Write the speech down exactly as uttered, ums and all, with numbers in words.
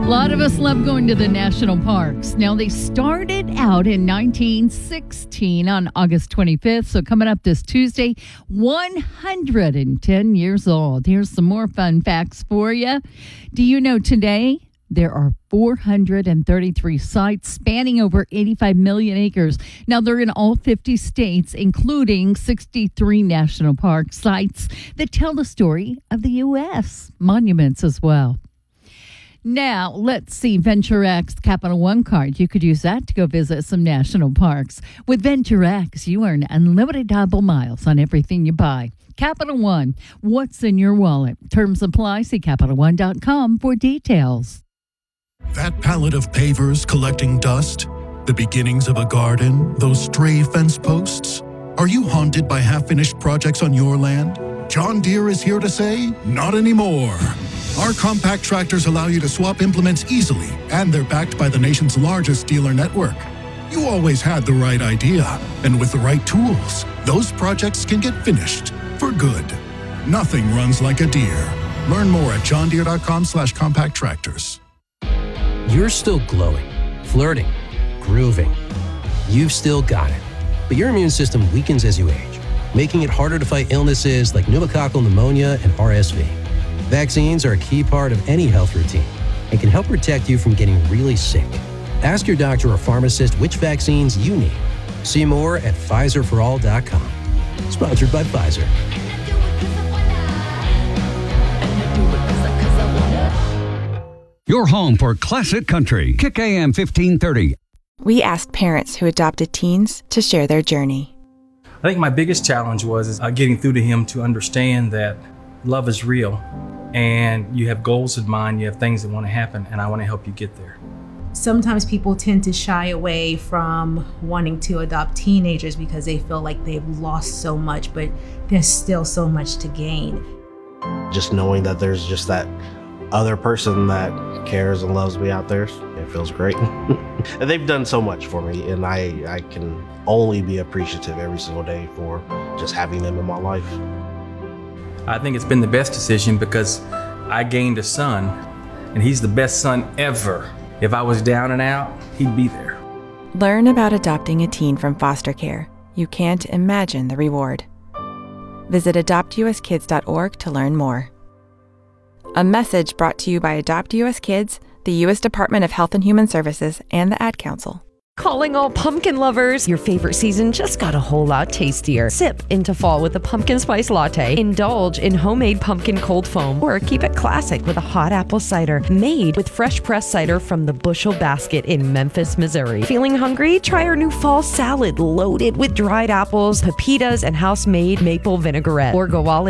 A lot of us love going to the national parks. Now, they started out in nineteen sixteen on August twenty-fifth. So coming up this Tuesday, one hundred ten years old. Here's some more fun facts for you. Do you know today there are four hundred thirty-three sites spanning over eighty-five million acres. Now, they're in all fifty states, including sixty-three national park sites that tell the story of the U S Monuments as well. Now, let's see, VentureX Capital One card. You could use that to go visit some national parks. With VentureX, you earn unlimited double miles on everything you buy. Capital One, what's in your wallet? Terms apply. See Capital One dot com for details. That pallet of pavers collecting dust, the beginnings of a garden, those stray fence posts. Are you haunted by half-finished projects on your land? John Deere is here to say, not anymore. Our compact tractors allow you to swap implements easily, and they're backed by the nation's largest dealer network. You always had the right idea, and with the right tools, those projects can get finished for good. Nothing runs like a Deere. Learn more at john deere dot com slash compact tractors. You're still glowing, flirting, grooving. You've still got it. But your immune system weakens as you age, making it harder to fight illnesses like pneumococcal pneumonia and R S V. Vaccines are a key part of any health routine and can help protect you from getting really sick. Ask your doctor or pharmacist which vaccines you need. See more at Pfizer for all dot com. Sponsored by Pfizer. Your home for classic country. Kick A M fifteen thirty. We asked parents who adopted teens to share their journey. I think my biggest challenge was is, uh, getting through to him to understand that love is real and you have goals in mind, you have things that want to happen, and I want to help you get there. Sometimes people tend to shy away from wanting to adopt teenagers because they feel like they've lost so much, but there's still so much to gain. Just knowing that there's just that other person that cares and loves me out there, it feels great. And they've done so much for me, and I, I can only be appreciative every single day for just having them in my life. I think it's been the best decision because I gained a son, and he's the best son ever. If I was down and out, he'd be there. Learn about adopting a teen from foster care. You can't imagine the reward. Visit adopt u s kids dot org to learn more. A message brought to you by Adopt U S Kids, the U S Department of Health and Human Services, and the Ad Council. Calling all pumpkin lovers. Your favorite season just got a whole lot tastier. Sip into fall with a pumpkin spice latte. Indulge in homemade pumpkin cold foam. Or keep it classic with a hot apple cider made with fresh pressed cider from the Bushel Basket in Memphis, Missouri. Feeling hungry? Try our new fall salad loaded with dried apples, pepitas, and house-made maple vinaigrette. Or go all